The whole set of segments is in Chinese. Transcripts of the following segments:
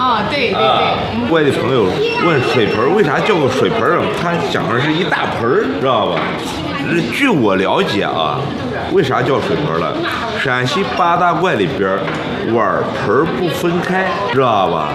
啊，对对对。 外地朋友问水盆为啥叫个水盆啊？他讲的是一大盆儿，知道吧？据我了解啊，为啥叫水盆了？陕西八大怪里边碗盆不分开，知道吧？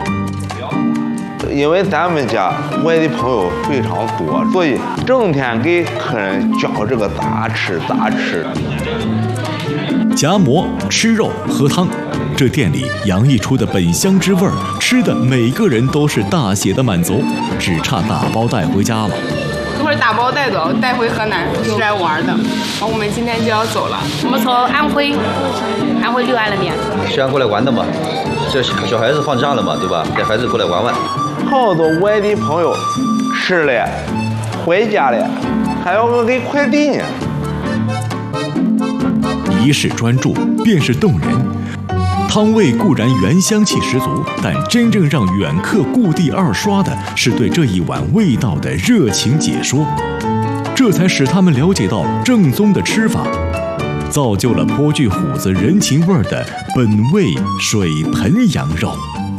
因为咱们家外地朋友非常多，所以整天给客人讲这个咋吃咋吃。 夹馍、吃肉、喝汤，这店里洋溢出的本乡之味儿，吃的每个人都是大写的满足，只差打包带回家了。 一会儿打包带走，带回河南是来玩的。好，我们今天就要走了。 我们从安徽六安那边。 西安过来玩的嘛，这小孩子放假了嘛，对吧？带孩子过来玩玩。 好多外地朋友吃了，回家了，还要我给快递呢。 一世专注，便是动人。汤味固然原香气十足，但真正让远客故地二刷的是对这一碗味道的热情解说，这才使他们了解到正宗的吃法，造就了颇具虎子人情味的本味水盆羊肉。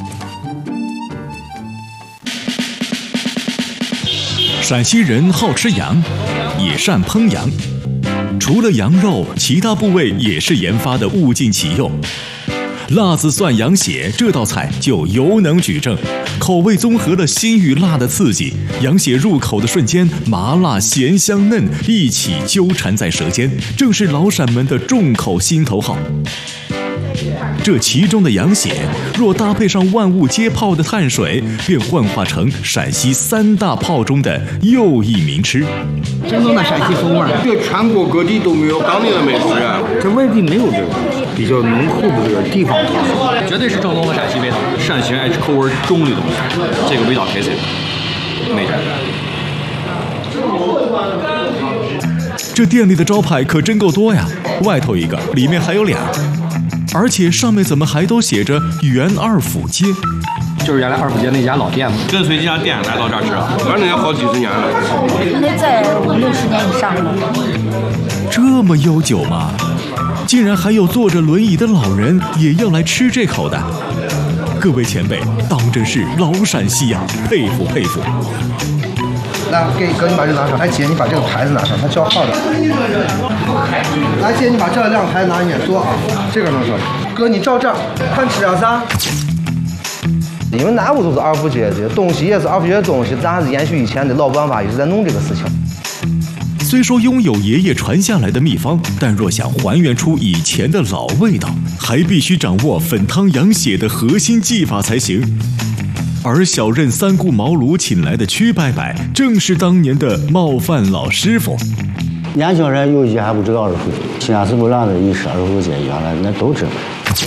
陕西人好吃羊，也善烹羊，除了羊肉，其他部位也是研发的物尽其用。辣子蒜羊血这道菜就尤能举证，口味综合了辛与辣的刺激，羊血入口的瞬间，麻辣咸香嫩一起纠缠在舌尖，正是老陕们的重口心头好。这其中的羊血，若搭配上万物皆泡的碳水，便幻化成陕西三大泡中的又一名吃。 正宗的陕西风味，这全国各地都没有当地的美食啊，这外地没有这个比较浓厚的这个地方特色， 绝对是正宗的陕西味道。陕西人爱吃口味重的东西，这个味道开谁？没人。 这店里的招牌可真够多呀，外头一个，里面还有俩。而且上面怎么还都写着原二府街？ 就是原来二府街那家老店嘛，跟随这家店来到这儿吃， 反正也好几十年了， 那在50-60年以上了。 这么悠久吗？竟然还有坐着轮椅的老人也要来吃这口的。各位前辈，当真是老陕西呀，佩服佩服。 来，哥，你把这拿上。来，姐，你把这个牌子拿上，它叫号的。来，姐，你把这两个牌子拿，你也坐啊。这个能说。哥，你照这儿，看吃点啥？因为哪屋都是二府街的东西，也是二府街的东西，咱还是延续以前的老办法，一直在弄这个事情。 虽说拥有爷爷传下来的秘方，但若想还原出以前的老味道，还必须掌握粉汤羊血的核心技法才行。而小任三顾茅庐请来的曲伯伯，正是当年的冒犯老师傅。 年轻人有些还不知道二府，西安市不让的一是二府街，原来那都知道。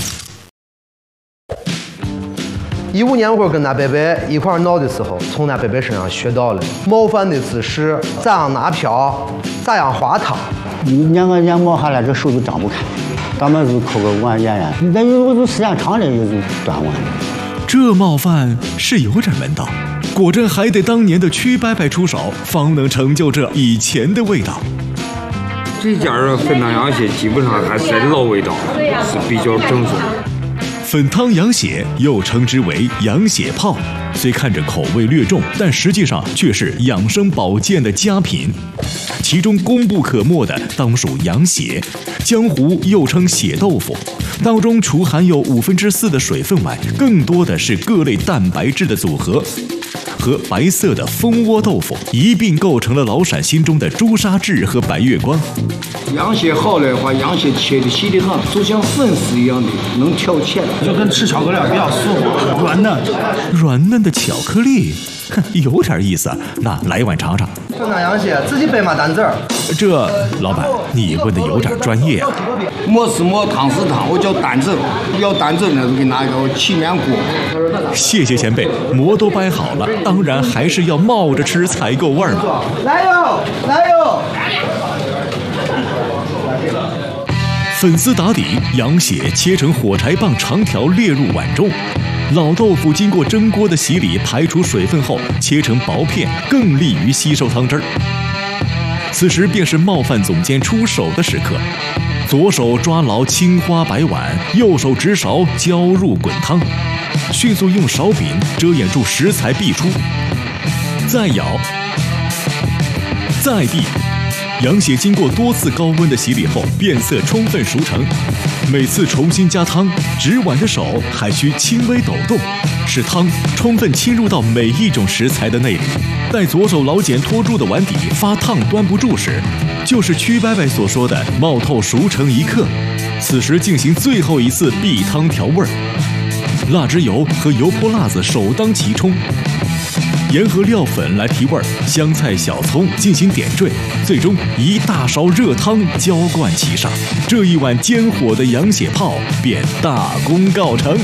15年我跟那伯伯一块闹的时候，从那伯伯身上学到了冒犯的姿势，咋样拿瓢，咋样划汤。 年冒下来，这手就张不开，咱们是抠个碗演员，那有时间长了也就端碗。 这冒犯是有点门道，果真还得当年的曲伯伯出手，方能成就这以前的味道。 这家的粉汤羊血基本上还是老味道，是比较正宗。 粉汤羊血又称之为羊血泡，虽看着口味略重，但实际上却是养生保健的佳品。其中功不可没的当属羊血，江湖又称血豆腐，当中除含有4%的水分外，更多的是各类蛋白质的组合，和白色的蜂窝豆腐一并构成了老陕心中的朱砂痣和白月光。 羊血好了的话，羊血切的细的很，就像粉丝一样的，能挑起来，就跟吃巧克力比较舒服，软嫩。 软嫩的巧克力，有点意思啊。那来一碗尝尝。 粉汤羊血自己备嘛单子儿。 这老板，你问的有点专业啊。 馍是馍，汤是汤，我叫单整。要单整呢，就给拿一个气面锅。 谢谢前辈，馍都掰好了，当然还是要冒着吃才够味儿嘛。 来哟，来哟。 粉丝打底，羊血切成火柴棒长条列入碗中。老豆腐经过蒸锅的洗礼，排除水分后切成薄片，更利于吸收汤汁儿。此时便是冒犯总监出手的时刻，左手抓牢青花白碗，右手执勺浇入滚汤。 迅速用勺柄遮掩住食材溢出，再舀，再递。羊血经过多次高温的洗礼后，变色充分熟成。每次重新加汤，执碗的手还需轻微抖动，使汤充分侵入到每一种食材的内里。待左手老茧托住的碗底发烫端不住时，就是曲伯伯所说的冒透熟成一刻。此时进行最后一次避汤调味儿，辣汁油和油泼辣子首当其冲。盐和料粉来提味儿，香菜、小葱进行点缀，最终一大勺热汤浇灌其上，这一碗煎火的羊血泡便大功告成。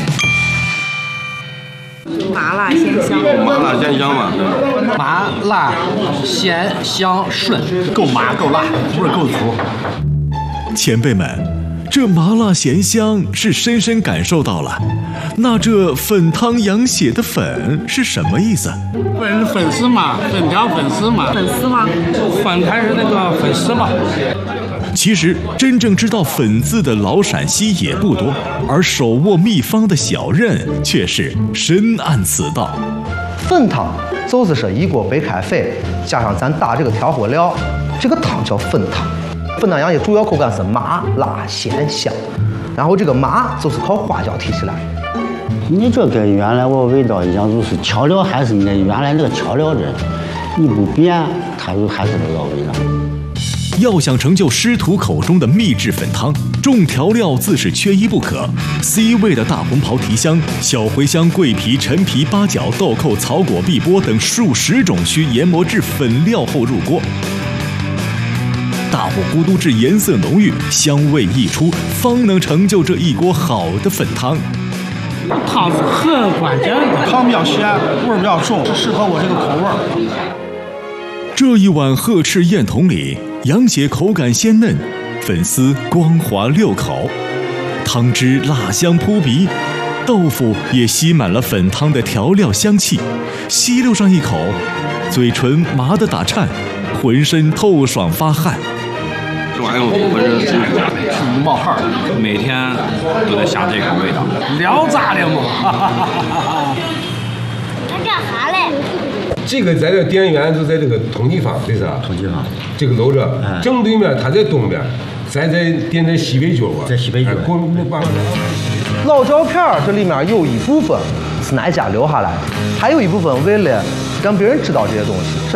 麻辣鲜香， 麻辣鲜香嘛， 麻辣鲜香顺，够麻够辣，味儿够足。 前辈们，这麻辣咸香是深深感受到了。那这粉汤羊血的粉是什么意思？ 粉丝嘛，粉条粉丝嘛， 粉丝吗？ 粉还是那个粉丝嘛。 其实真正知道粉字的老陕西也不多，而手握秘方的小任却是深谙此道。 粉汤就是说一锅白开水加上咱打这个调火料，这个汤叫粉汤。粉汤羊血主要口感是麻辣鲜香，然后这个麻就是靠花椒提起来。 你这跟原来我味道一样，就是调料还是那原来那个调料的，你不变，它就还是那个味道。 要想成就师徒口中的秘制粉汤，重调料自是缺一不可。C 位的大红袍提香、小茴香、桂皮、陈皮、八角、豆蔻、草果、碧波等数十种需研磨至粉料后入锅，大火咕嘟至颜色浓郁、香味溢出，方能成就这一锅好的粉汤。 汤是很关键的，汤比较咸，味儿比较重，适合我这个口味儿。 这一碗鹤翅燕筒里，羊血口感鲜嫩，粉丝光滑溜口，汤汁辣香扑鼻，豆腐也吸满了粉汤的调料香气。吸溜上一口，嘴唇麻得打颤，浑身透爽发汗。 这玩意儿我是真是冒汗，每天都得下这个味道。 聊咋的嘛？ 咱干啥嘞？ 这个在这店员就在这个通地坊，对啥？ 通地坊。 这个楼这正对面，他在东边，咱在店在西北角吧？ 在西北角。 老照片这里面有一部分是俺家留下来的，还有一部分为了让别人知道这些东西。